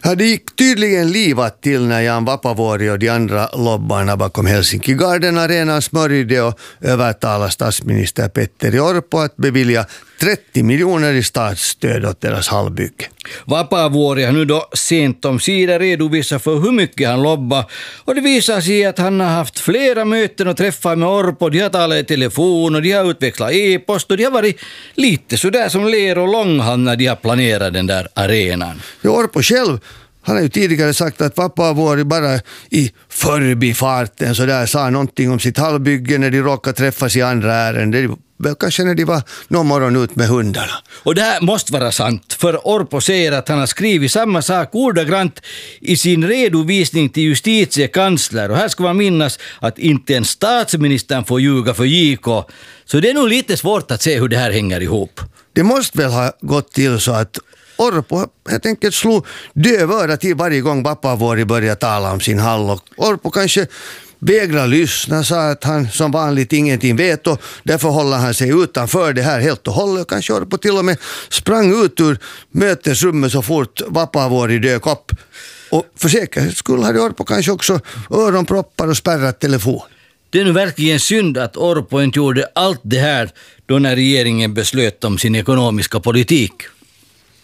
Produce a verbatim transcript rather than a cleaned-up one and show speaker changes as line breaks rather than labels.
Det gick tydligen livat till när Jan Vapaavuori och de andra lobbarna bakom Helsinki Garden Arena smörjde och övertalade statsminister Petteri Orpo att bevilja trettio miljoner i statsstöd åt deras hallbygge.
Vapaavuori har nu då sent om sida redovisat för hur mycket han lobbar, och det visar sig att han har haft flera möten och träffar med Orpo. De har talat i telefon och de har utväxlat e-post och de har varit lite sådär som ler och långhand när de har planerat den där arenan.
Ja, Orpo själv, han har ju tidigare sagt att Vapaavuori bara i förbifarten så där sa någonting om sitt hallbygge när de råkade träffas i andra ärenden. Kanske när de var någon morgon ut med hundarna.
Och det här måste vara sant, för Orpo säger att han har skrivit samma sak ordagrant i sin redovisning till justitiekansler. Och här ska man minnas att inte en statsministern får ljuga för J K. Så det är nog lite svårt att se hur det här hänger ihop.
Det måste väl ha gått till så att Orpo helt enkelt slog dövöra till varje gång Vapaavuori började tala om sin hall. Och Orpo kanske vägrar lyssna, sa att han som vanligt ingenting vet och därför håller han sig utanför det här helt och hållet. Kanske Orpo till och med sprang ut ur mötesrummet så fort Vapaavuori dök upp. Och för säkerhets skull hade Orpo kanske också öronproppar och spärrat telefon.
Det är nu verkligen synd att Orpo inte gjorde allt det här då när regeringen beslöt om sin ekonomiska politik.